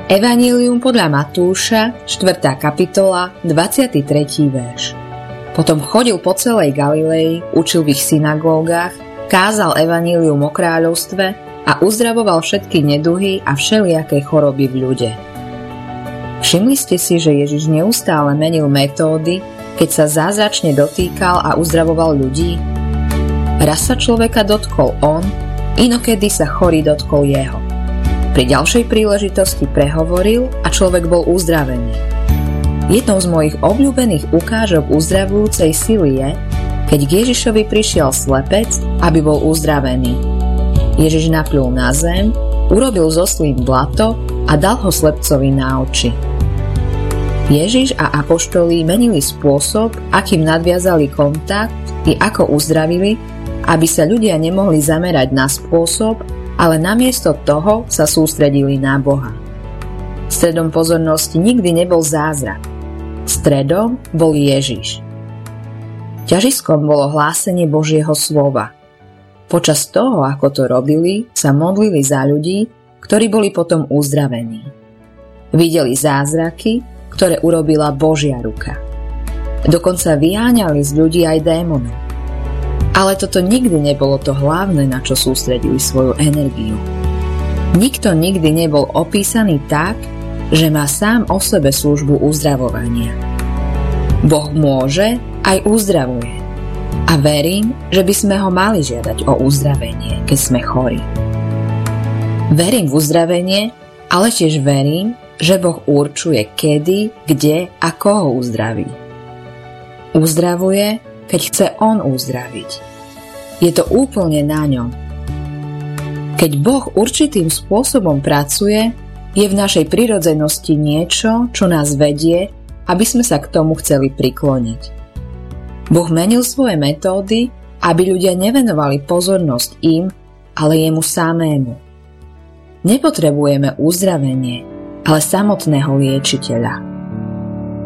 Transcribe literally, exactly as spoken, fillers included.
Evanílium podľa Matúša, štvrtá kapitola, dvadsiaty tretí verš. Potom chodil po celej Galilei, učil v ich synagógach, kázal evanílium o kráľovstve a uzdravoval všetky neduhy a všelijaké choroby v ľude. Všimli ste si, že Ježiš neustále menil metódy, keď sa zázračne dotýkal a uzdravoval ľudí? Raz sa človeka dotkol on, inokedy sa chorý dotkol jeho. Pri ďalšej príležitosti prehovoril a človek bol uzdravený. Jednou z mojich obľúbených ukážok uzdravujúcej sily je, keď k Ježišovi prišiel slepec, aby bol uzdravený. Ježiš napľul na zem, urobil zo slín blato a dal ho slepcovi na oči. Ježiš a apoštoli menili spôsob, akým nadviazali kontakt i ako uzdravili, aby sa ľudia nemohli zamerať na spôsob, ale namiesto toho sa sústredili na Boha. Stredom pozornosti nikdy nebol zázrak. Stredom bol Ježiš. Ťažiskom bolo hlásenie Božieho slova. Počas toho, ako to robili, sa modlili za ľudí, ktorí boli potom uzdravení. Videli zázraky, ktoré urobila Božia ruka. Dokonca vyháňali z ľudí aj démonov. Ale toto nikdy nebolo to hlavné, na čo sústredili svoju energiu. Nikto nikdy nebol opísaný tak, že má sám o sebe službu uzdravovania. Boh môže aj uzdravuje. A verím, že by sme ho mali žiadať o uzdravenie, keď sme chorí. Verím v uzdravenie, ale tiež verím, že Boh určuje kedy, kde a koho uzdraví. Uzdravuje, keď chce on uzdraviť. Je to úplne na ňom. Keď Boh určitým spôsobom pracuje, je v našej prirodzenosti niečo, čo nás vedie, aby sme sa k tomu chceli prikloniť. Boh menil svoje metódy, aby ľudia nevenovali pozornosť im, ale jemu samému. Nepotrebujeme uzdravenie, ale samotného liečiteľa.